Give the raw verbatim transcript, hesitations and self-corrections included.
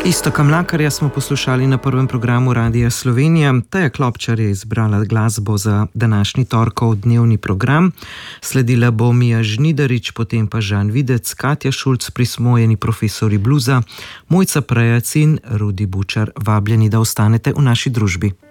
Iztoka Mlakarja smo poslušali na prvem programu Radia Slovenija. Taja Klopčar je izbrala glasbo za današnji torkov dnevni program. Sledila bo Mija Žnidarič, potem pa Žan Videc, Katja Šulc, prismojeni profesori bluza, Mojca Prejac in Rudi Bučar. Vabljeni, da ostanete v naši družbi.